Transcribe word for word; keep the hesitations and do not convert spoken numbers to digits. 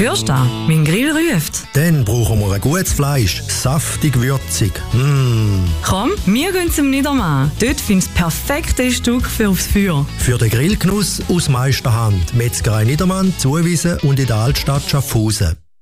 Hörst du das? Mein Grill ruft. Dann brauchen wir ein gutes Fleisch, saftig, würzig. Mmh. Komm, wir gehen zum Niedermann. Dort findest du das perfekte Stück für aufs Feuer. Für den Grillgenuss aus Meisterhand. Metzgerei Niedermann, Zuwiesen und in der Altstadt Schaffhausen.